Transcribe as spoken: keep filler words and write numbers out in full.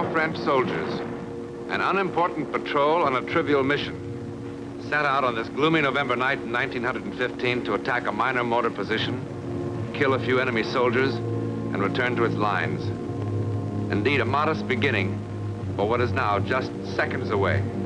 four French soldiers, an unimportant patrol on a trivial mission, set out on this gloomy November night in nineteen fifteen to attack a minor mortar position, kill a few enemy soldiers, and return to its lines. Indeed, a modest beginning for what is now just seconds away.